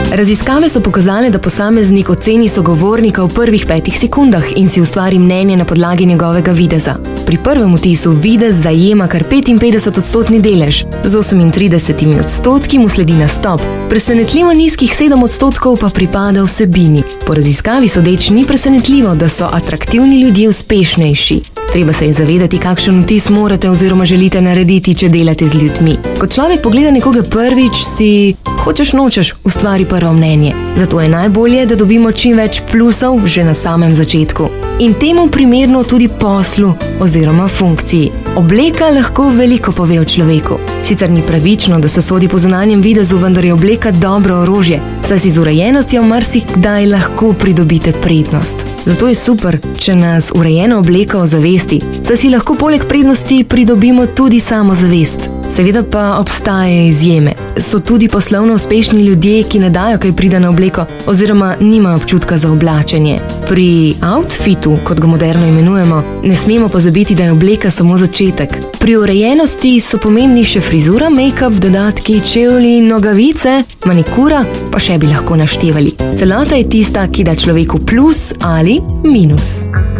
Raziskave so pokazale, da posameznik oceni sogovornika v prvih 5 sekundah in si ustvari mnenje na podlagi njegovega videza. Pri prvem vtisu videz zajema kar 55% delež, z 38% mu sledi nastop, presenetljivo nizkih 7% pa pripada vsebini. Po raziskavi sodeč ni presenetljivo, da so atraktivni ljudje uspešnejši. Treba se je zavedati, kakšen vtis morate oziroma želite narediti, če delate z ljudmi. Ko človek pogleda nekoga prvič, si hočeš nočeš ustvari prvo mnenje. Zato je najbolje, da dobimo čim več plusov že na samem začetku. In temu primerno tudi poslu oziroma funkciji. Obleka lahko veliko pove o človeku. Sicer ni pravično, da se sodi po zunanjem videzu, vendar je obleka dobro orožje, saj si z urejenostjo marsikdaj lahko pridobite prednost. Zato je super, če nas urejena obleka ozavesti, saj si lahko poleg prednosti pridobimo tudi samozavest. Seveda pa obstajajo izjeme. So tudi poslovno uspešni ljudje, ki ne dajo kaj prida na obleko oziroma nimajo občutka za oblačenje. Pri outfitu, kot ga moderno imenujemo, ne smemo pozabiti, da je obleka samo začetek. Pri urejenosti so pomembni še frizura, make-up, dodatki, čevlji, nogavice, manikura, pa še bi lahko naštevali. Celota je tista, ki da človeku plus ali minus.